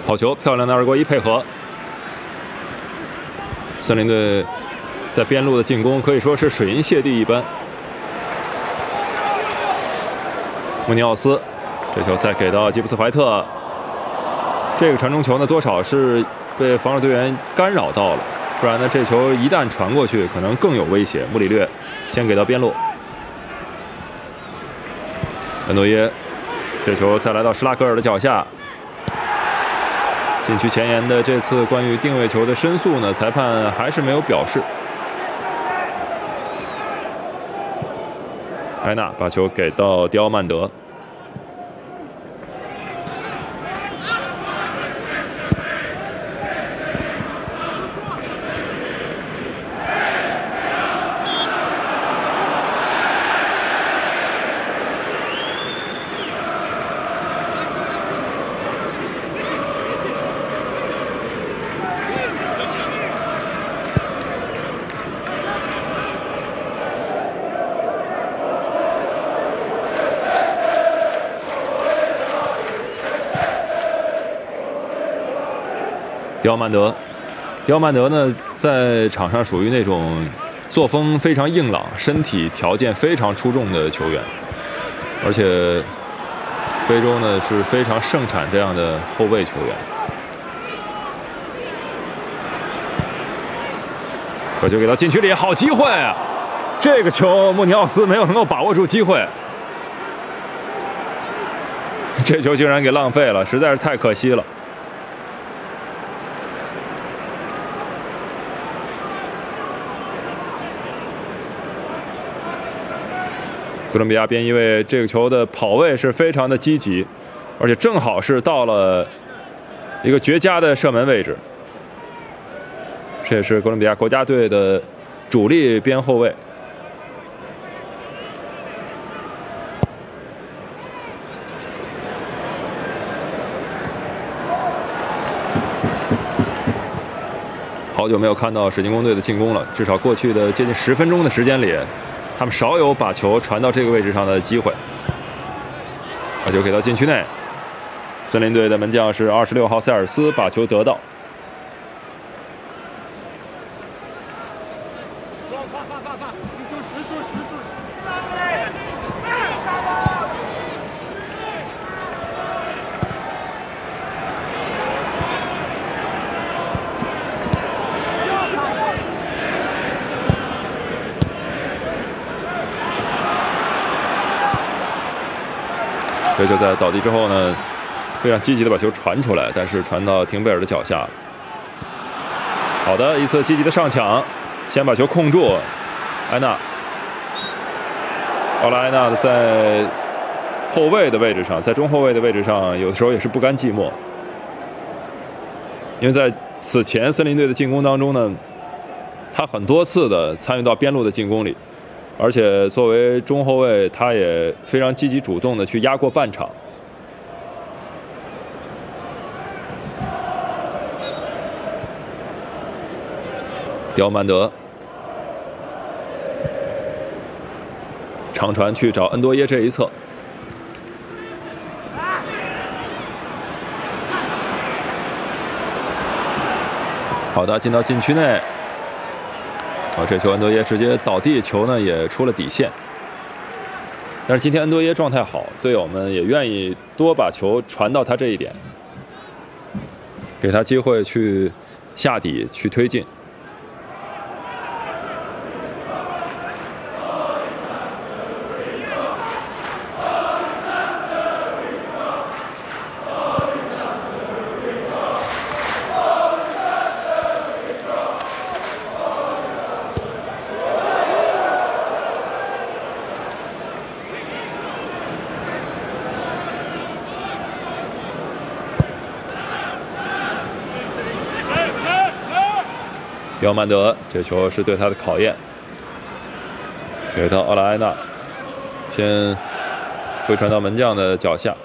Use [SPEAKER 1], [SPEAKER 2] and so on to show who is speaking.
[SPEAKER 1] 好球，漂亮的2过1配合。森林队在边路的进攻可以说是水银泻地一般。穆尼奥斯这球再给到吉布斯怀特，这个传中球呢多少是被防守队员干扰到了，不然呢这球一旦传过去可能更有威胁。穆里略先给到边路，恩多耶这球再来到施拉格尔的脚下。禁区前沿的这次关于定位球的申诉呢，裁判还是没有表示。埃纳把球给到迪奥曼德，迪奥曼德呢，在场上属于那种作风非常硬朗、身体条件非常出众的球员，而且非洲呢是非常盛产这样的后卫球员。可球给到禁区里，好机会啊！这个球穆尼奥斯没有能够把握住机会，这球竟然给浪费了，实在是太可惜了。哥伦比亚边翼卫这个球的跑位是非常的积极，而且正好是到了一个绝佳的射门位置。这也是哥伦比亚国家队的主力边后卫。好久没有看到水晶宫队的进攻了，至少过去的接近10分钟的时间里，他们少有把球传到这个位置上的机会。把球给到禁区内，森林队的门将是26号塞尔斯，把球得到。这就在倒地之后呢，非常积极的把球传出来，但是传到廷贝尔的脚下。好的，一次积极的上抢，先把球控住。埃纳，奥拉埃纳在后卫的位置上，在中后卫的位置上，有的时候也是不甘寂寞。因为在此前森林队的进攻当中呢，他很多次的参与到边路的进攻里。而且作为中后卫，他也非常积极主动的去压过半场。迪奥曼德长传去找恩多耶这一侧，好的，进到禁区内。这球恩多耶直接倒地，球呢也出了底线。但是今天恩多耶状态好，队友们也愿意多把球传到他这一点，给他机会去下底去推进。迪奥曼德这球是对他的考验，给到奥拉埃纳，先回传到门将的脚下。